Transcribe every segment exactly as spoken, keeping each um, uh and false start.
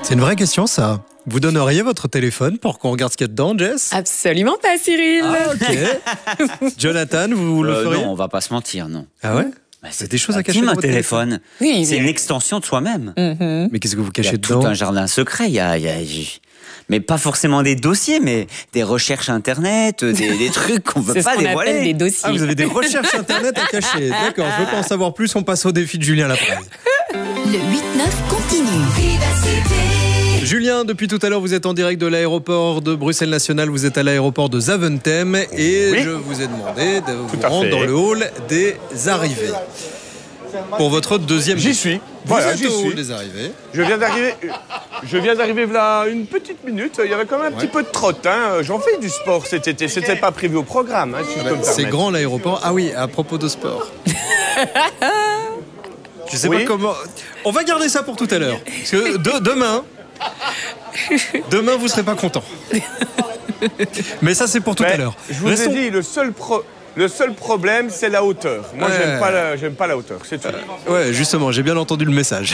C'est une vraie question, ça. Vous donneriez votre téléphone pour qu'on regarde ce qu'il y a dedans, Jess? Absolument pas, Cyril. Ah, ok. Jonathan, vous le euh, feriez? Non, on va pas se mentir, non. Ah ouais? Bah, c'est des choses à cacher intime, dans un votre téléphone. Oui, c'est mais- une extension de soi-même. Mhm. Mais qu'est-ce que vous Il y cachez a dedans? tout un jardin secret. Il y a, il y a- mais pas forcément des dossiers, mais des recherches internet, des, des trucs qu'on veut C'est ce pas qu'on appelle dévoiler. des dossiers. Ah, vous avez des recherches internet à cacher. D'accord, je veux pas en savoir plus. On passe au défi de Julien Lapraz. Le huit neuf continue. Julien, depuis tout à l'heure, vous êtes en direct de l'aéroport de Bruxelles National. Vous êtes à l'aéroport de Zaventem et Oui. je vous ai demandé de vous à rendre fait. dans le hall des arrivées. Pour votre deuxième J'y défi. suis. Vous Voilà, êtes j'y au hall suis. des arrivées. Je viens d'arriver. Je viens d'arriver là une petite minute. Il y avait quand même un petit peu de trotte. Hein. J'en fais du sport cet été. C'était pas prévu au programme, hein, si je peux me C'est permettre. grand l'aéroport. Ah oui, à propos de sport. Je sais Oui. pas comment. On va garder ça pour tout à l'heure. Parce que de- demain, demain vous serez pas content. Mais ça c'est pour tout Mais à l'heure. Je vous Restons- ai dit, le seul pro- le seul problème, c'est la hauteur. Moi, Ouais. j'aime pas la, j'aime pas la hauteur. C'est tout. Ouais, justement, j'ai bien entendu le message.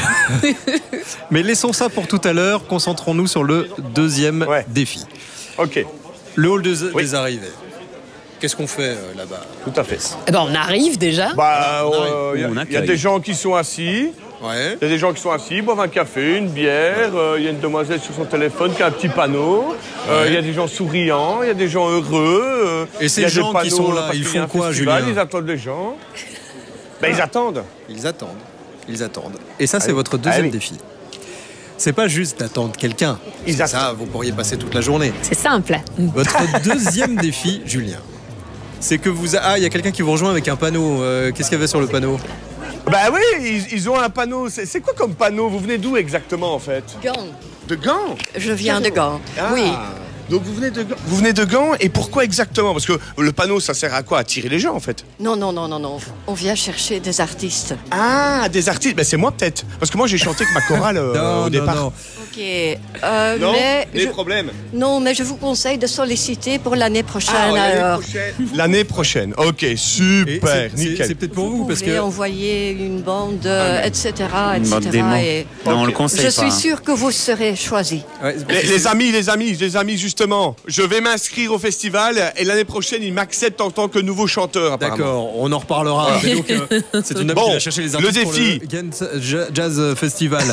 Mais laissons ça pour tout à l'heure. Concentrons-nous sur le deuxième Ouais. défi. Ok, Le hall de- Oui. des arrivées. Qu'est-ce qu'on fait euh, là-bas? tout à fait. Eh ben, on arrive déjà. Bah, On euh, arrive. il y a- On il y, a accueille. des gens qui sont assis. Ouais. Il y a des gens qui sont assis, boivent un café, une bière. euh, Il y a une demoiselle sur son téléphone qui a un petit panneau. euh, Ouais. Il y a des gens souriants, il y a des gens heureux. euh, Et ces il y a des gens qui panneaux sont là, parce ils qu'il y a font un quoi, festival, Julien? Ils attendent les gens. Ben, ils attendent. Ils attendent. Ils attendent. Et ça, c'est Ah oui. votre deuxième Ah oui. défi. C'est pas juste d'attendre quelqu'un. Ils C'est ça, vous pourriez passer toute la journée. C'est simple. Votre deuxième défi, Julien, c'est que vous... Ah, il y a quelqu'un qui vous rejoint avec un panneau. Euh, Qu'est-ce qu'il y avait sur le panneau? Ben oui, ils, ils ont un panneau. C'est c'est quoi comme panneau? Vous venez d'où exactement en fait? Gand. De Gand? Je viens de Gand. Ah. Oui. Donc vous venez de Gand. Vous venez de Gand et pourquoi exactement? Parce que le panneau, ça sert à quoi? À attirer les gens en fait. Non, non, non, non, non. On vient chercher des artistes. Ah, des artistes. Ben c'est moi peut-être. Parce que moi j'ai chanté avec ma chorale euh, Non, au non, départ. non. Ok. Euh, Non, mais les je... problèmes. Non, mais je vous conseille de solliciter pour l'année prochaine. Ah, ouais, l'année alors. prochaine. L'année prochaine. Ok, Et super, c'est- c'est nickel. c'est peut-être pour vous, Vous parce pouvez que... envoyer une bande, euh, et cetera, Une et bande cetera. dément. Et Non, on le Ok. conseille je pas. suis hein. sûre que vous serez choisi. Ouais, Les, les amis, les amis, les amis, justement, je vais m'inscrire au festival et l'année prochaine, ils m'acceptent en tant que nouveau chanteur, apparemment. D'accord, on en reparlera. Mais donc, euh, c'est une dame Bon, qui va chercher les le artistes pour défi. le Ghent Ja- Jazz Festival.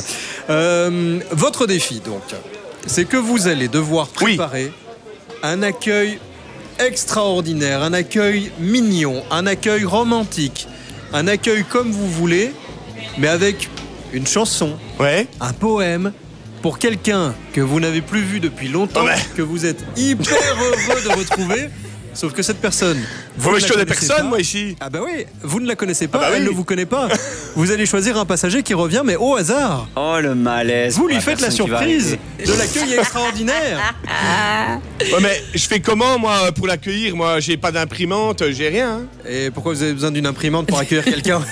Euh, votre défi, donc, c'est que vous allez devoir Oui. préparer un accueil extraordinaire, un accueil mignon, un accueil romantique, un accueil comme vous voulez, mais avec une chanson, Ouais. un poème, pour quelqu'un que vous n'avez plus vu depuis longtemps, Oh, mais- que vous êtes hyper heureux de retrouver, sauf que cette personne... Vous ne mais la je connais connaissez personne, pas. moi, ici. Ah bah oui, vous ne la connaissez pas, Ah bah elle oui. ne vous connaît pas. Vous allez choisir un passager qui revient, mais au hasard. Oh, le malaise. Vous pour lui la faites la personne qui va surprise arriver. de l'accueil extraordinaire. Ouais, mais je fais comment, moi, pour l'accueillir? Moi, j'ai pas d'imprimante, j'ai rien. hein. Et pourquoi vous avez besoin d'une imprimante pour accueillir quelqu'un?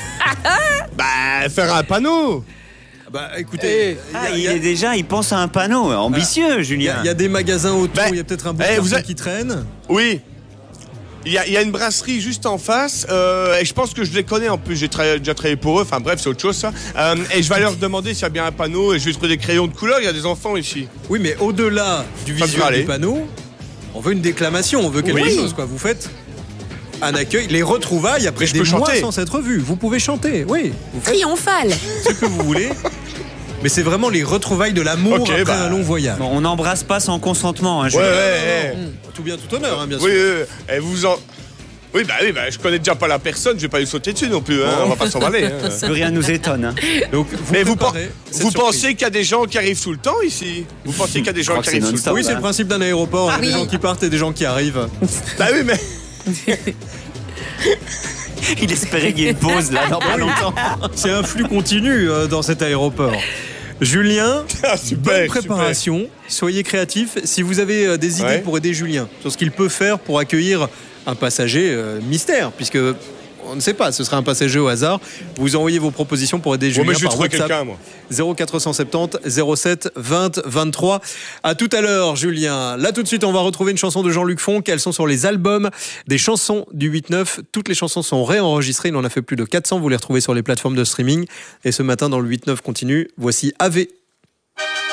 Bah, faire un panneau. Bah écoutez, Ah, il y, il a- est déjà, il pense à un panneau. Ambitieux, il y a- Julien. il y a des magasins autour, Bah, il y a peut-être un bout eh, de vous carton avez- qui traîne. Oui. Il y, a, il y a une brasserie juste en face, euh, et je pense que je les connais en plus, j'ai tra- déjà travaillé pour eux, enfin bref, c'est autre chose ça. Euh, et je vais leur demander s'il y a bien un panneau, et je vais trouver des crayons de couleur, il y a des enfants ici. Oui, mais au-delà du Ça visuel devrait aller. du panneau, on veut une déclamation, on veut quelque Oui. chose, quoi. Vous faites un accueil, les retrouvailles après Mais je des peux mois chanter. sans s'être vus. Vous pouvez chanter, oui. Vous faites Triomphal. ce que vous voulez. Mais c'est vraiment les retrouvailles de l'amour Ok, après bah. un long voyage. Bon, on n'embrasse pas sans consentement, hein, Ouais, Julien. ouais, ouais. Tout bien, tout honneur, hein, bien sûr. Oui, oui, oui. Et vous en. Oui, bah oui, bah, je connais déjà pas la personne, je vais pas lui sauter dessus non plus, hein, on va pas s'emballer. hein. Plus rien nous étonne. hein. Donc, vous Mais vous, pen- préparez cette vous surprise. pensez qu'il y a des gens qui arrivent tout le temps ici? Vous pensez qu'il y a des gens crois qui que c'est arrivent tout le temps? non-stop. Oui, c'est le principe d'un aéroport. Il y a des Oui. gens qui partent et des gens qui arrivent. Bah oui, mais. Il espérait qu'il y ait une pause là, dans pas longtemps. C'est un flux continu euh, dans cet aéroport. Julien, Ah, super, bonne préparation. Soyez créatif. Si vous avez euh, des idées Ouais. pour aider Julien sur ce qu'il peut faire pour accueillir un passager euh, mystère, puisque on ne sait pas, ce sera un passager au hasard. Vous envoyez vos propositions pour aider Bon, Julien mais je vais par trouver WhatsApp. quelqu'un, moi. zéro quatre cent soixante-dix zéro sept vingt vingt-trois. À tout à l'heure, Julien. Là, tout de suite, on va retrouver une chanson de Jean-Luc Fonck. Elles sont sur les albums des chansons du huit neuf. Toutes les chansons sont réenregistrées. Il en a fait plus de quatre cents. Vous les retrouvez sur les plateformes de streaming. Et ce matin, dans le huit neuf continue, voici A V.